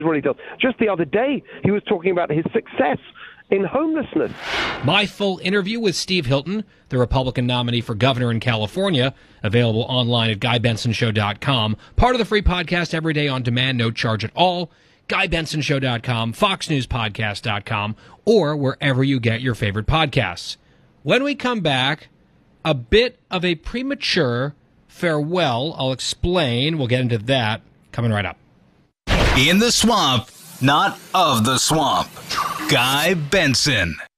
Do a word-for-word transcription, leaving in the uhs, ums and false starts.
what he does. Just the other day, he was talking about his success in homelessness. My full interview with Steve Hilton, the Republican nominee for governor in California, available online at guy benson show dot com. Part of the free podcast every day on demand, no charge at all. guy benson show dot com, fox news podcast dot com, or wherever you get your favorite podcasts. When we come back, a bit of a premature farewell. I'll explain. We'll get into that coming right up. In the swamp, not of the swamp. Guy Benson.